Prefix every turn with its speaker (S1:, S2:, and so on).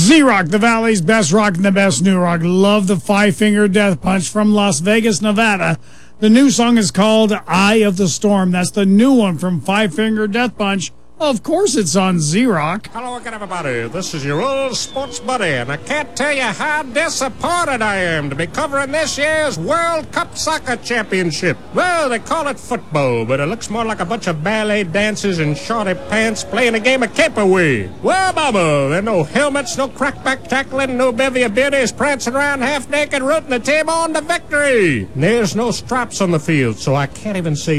S1: Z-Rock, the Valley's best rock and the best new rock. Love the Five Finger Death Punch from Las Vegas, Nevada. The new song is called Eye of the Storm. That's the new one from Five Finger Death Punch. Of course it's on Z-Rock.
S2: Hello again, everybody. This is your old sports buddy, and I can't tell you how disappointed I am to be covering this year's World Cup Soccer Championship. Well, they call it football, but it looks more like a bunch of ballet dancers in shorty pants playing a game of caperwee. Well, Bubba, there are no helmets, no crackback tackling, no bevy of beauties prancing around half-naked rooting the team on to victory. And there's no stripes on the field, so I can't even see